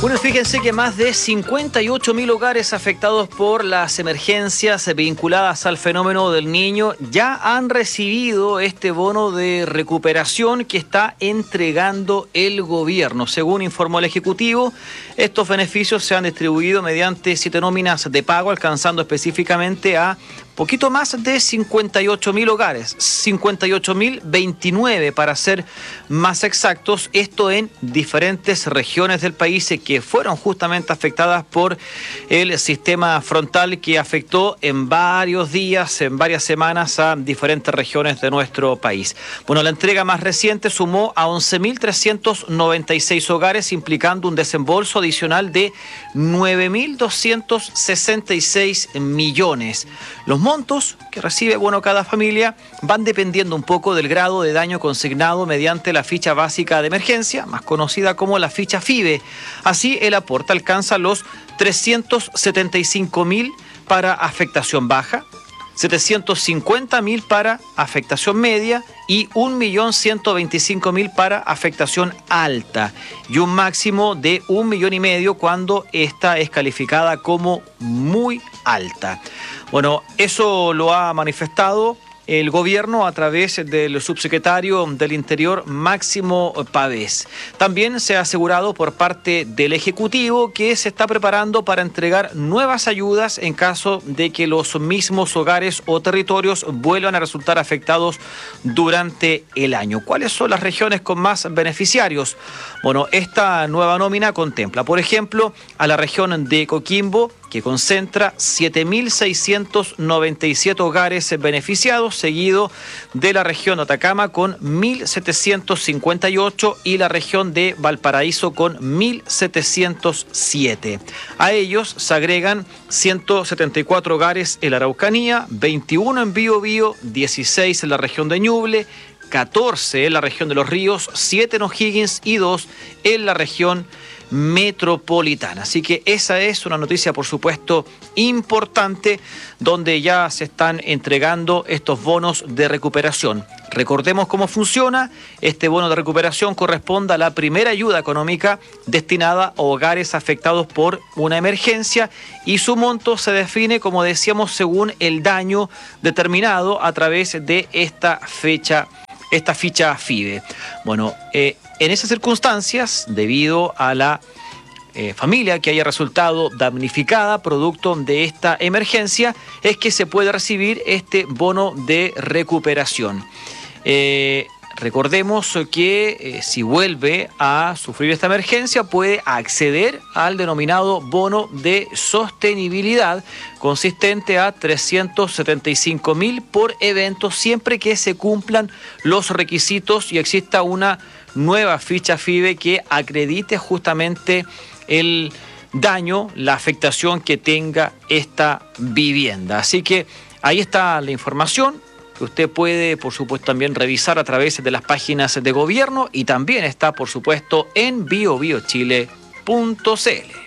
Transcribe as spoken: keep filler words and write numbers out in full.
Bueno, fíjense que más de cincuenta y ocho mil hogares afectados por las emergencias vinculadas al fenómeno del Niño ya han recibido este bono de recuperación que está entregando el gobierno. Según informó el Ejecutivo, estos beneficios se han distribuido mediante siete nóminas de pago, alcanzando específicamente a poquito más de cincuenta y ocho mil hogares, cincuenta y ocho mil veintinueve para ser más exactos, esto en diferentes regiones del país que fueron justamente afectadas por el sistema frontal que afectó en varios días, en varias semanas a diferentes regiones de nuestro país. Bueno, la entrega más reciente sumó a once mil trescientos noventa y seis hogares, implicando un desembolso adicional de nueve mil doscientos sesenta y seis millones. Los montos que recibe, bueno, cada familia van dependiendo un poco del grado de daño consignado mediante la ficha básica de emergencia, más conocida como la ficha FIBE. Así, el aporte alcanza los trescientos setenta y cinco mil para afectación baja, setecientos cincuenta mil para afectación media y un millón ciento veinticinco mil para afectación alta, y un máximo de un millón y medio cuando esta es calificada como muy alta. Bueno, eso lo ha manifestado el gobierno a través del subsecretario del Interior, Máximo Pavés. También se ha asegurado por parte del Ejecutivo que se está preparando para entregar nuevas ayudas en caso de que los mismos hogares o territorios vuelvan a resultar afectados durante el año. ¿Cuáles son las regiones con más beneficiarios? Bueno, esta nueva nómina contempla, por ejemplo, a la región de Coquimbo, que concentra siete mil seiscientos noventa y siete hogares beneficiados, seguido de la región de Atacama con mil setecientos cincuenta y ocho y la región de Valparaíso con mil setecientos siete. A ellos se agregan ciento setenta y cuatro hogares en la Araucanía, veintiuno en Biobío, dieciséis en la región de Ñuble, catorce en la región de Los Ríos, siete en O'Higgins y dos en la región metropolitana. Así que esa es una noticia, por supuesto, importante, donde ya se están entregando estos bonos de recuperación. Recordemos cómo funciona. Este bono de recuperación corresponde a la primera ayuda económica destinada a hogares afectados por una emergencia y su monto se define, como decíamos, según el daño determinado a través de esta fecha esta ficha FIBE. Bueno, eh, en esas circunstancias, debido a la eh, familia que haya resultado damnificada producto de esta emergencia, es que se puede recibir este bono de recuperación. Eh, Recordemos que eh, si vuelve a sufrir esta emergencia puede acceder al denominado bono de sostenibilidad, consistente a trescientos setenta y cinco mil por evento, siempre que se cumplan los requisitos y exista una nueva ficha FIBE que acredite justamente el daño, la afectación que tenga esta vivienda. Así que ahí está la información que usted puede, por supuesto, también revisar a través de las páginas de gobierno y también está, por supuesto, en bio bio chile punto c l.